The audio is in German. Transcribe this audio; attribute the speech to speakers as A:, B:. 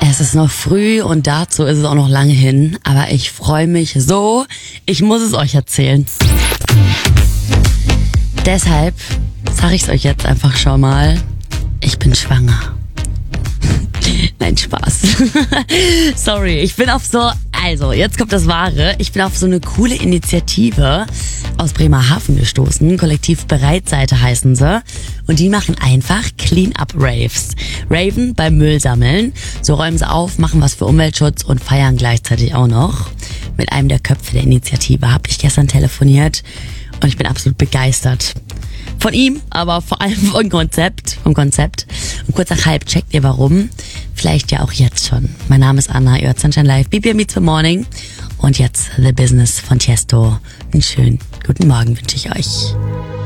A: Es ist noch früh und dazu ist es auch noch lange hin, aber ich freue mich so, ich muss es euch erzählen. Deshalb sage ich es euch jetzt einfach schon mal, ich bin schwanger. Nein, Spaß. Sorry, ich bin auf also jetzt kommt das Wahre. Ich bin auf so eine coole Initiative aus Bremerhaven gestoßen. Kollektiv Bereitseite heißen sie. Und die machen einfach Clean-Up-Raves. Raven beim Müll sammeln. So räumen sie auf, machen was für Umweltschutz und feiern gleichzeitig auch noch. Mit einem der Köpfe der Initiative habe ich gestern telefoniert und ich bin absolut begeistert. Von ihm, aber vor allem vom Konzept. Und kurz nach halb checkt ihr warum. Vielleicht ja auch jetzt schon. Mein Name ist Anna, ihr hört Sunshine Live, BBM Meets the Morning. Und jetzt The Business von Tiesto. Einen schönen guten Morgen wünsche ich euch.